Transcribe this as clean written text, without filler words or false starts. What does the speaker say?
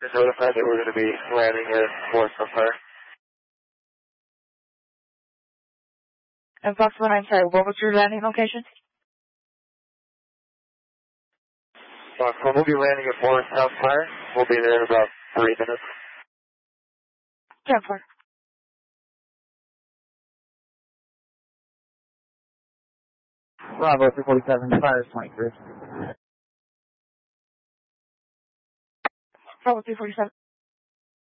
Just notified that we're going to be landing at Forest Fire. And Fox 1, I'm sorry, what was your landing location? Fox 1, we'll be landing at Forest Fire. We'll be there in about 3 minutes. 10-4. Bravo 247, fire 23. Bravo 247.